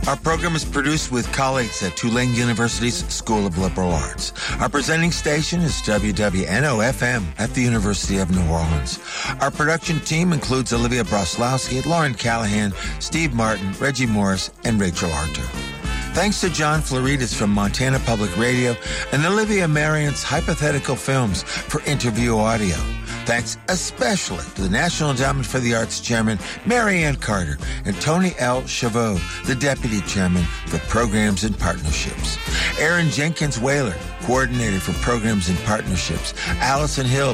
Our program is produced with colleagues at Tulane University's School of Liberal Arts. Our presenting station is WWNO-FM at the University of New Orleans. Our production team includes Olivia Broslowski, Lauren Callahan, Steve Martin, Reggie Morris, and Rachel Arthur. Thanks to John Floridas from Montana Public Radio and Olivia Marion's Hypothetical Films for interview audio. Thanks especially to the National Endowment for the Arts Chairman, Mary Ann Carter, and Tony L. Chavot, the Deputy Chairman for Programs and Partnerships. Aaron Jenkins Whaler, Coordinator for Programs and Partnerships. Allison Hill,